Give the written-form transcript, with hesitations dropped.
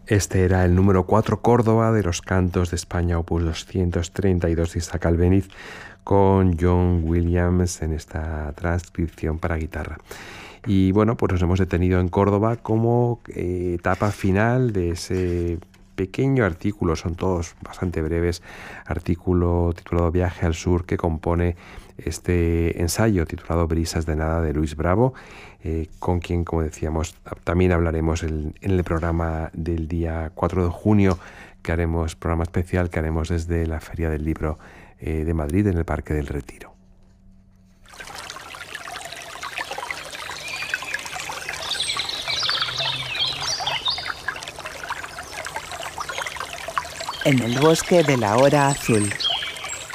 Este era el número 4 Córdoba de los Cantos de España, opus 232 de Isaac Albéniz, con John Williams en esta transcripción para guitarra. Y bueno, pues nos hemos detenido en Córdoba como etapa final de ese pequeño artículo, son todos bastante breves, artículo titulado Viaje al Sur, que compone este ensayo titulado Brisas de Nada de Luis Bravo, con quien, como decíamos, también hablaremos en el programa del día 4 de junio, que haremos, programa especial que haremos desde la Feria del Libro de Madrid en el Parque del Retiro. En el bosque de la hora azul.